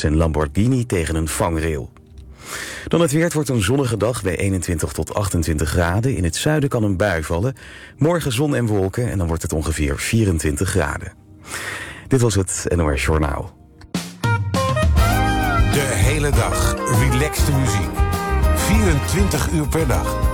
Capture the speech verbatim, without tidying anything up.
zijn Lamborghini tegen een vangrail. Dan het weer. Het wordt een zonnige dag bij eenentwintig tot achtentwintig graden. In het zuiden kan een bui vallen. Morgen zon en wolken en dan wordt het ongeveer vierentwintig graden. Dit was het N O S Journaal. De hele dag relaxte muziek. vierentwintig uur per dag.